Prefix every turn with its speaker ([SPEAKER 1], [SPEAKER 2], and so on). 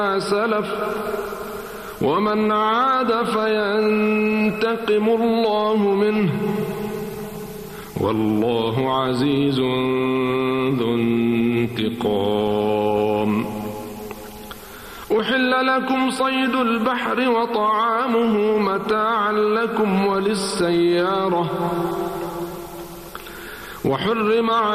[SPEAKER 1] سلف ومن عاد فينتقم الله منه والله عزيز ذو انتقام. أحل لكم صيد البحر وطعامه متاعا لكم وللسيارة وحرم